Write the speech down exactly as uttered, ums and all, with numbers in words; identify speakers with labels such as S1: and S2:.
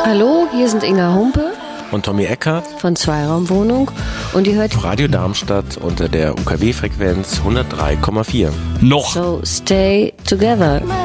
S1: Hallo, hier sind Inga Humpe
S2: und Tommy Eckert
S1: von Zweiraumwohnung und ihr hört
S2: Radio Darmstadt unter der U K W-Frequenz hundertdrei Komma vier.
S3: Noch.
S1: So Stay Together.